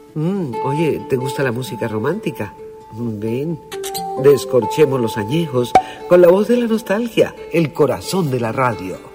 Oye, ¿te gusta la música romántica? Ven, descorchemos los añejos con la voz de la nostalgia, el corazón de la radio.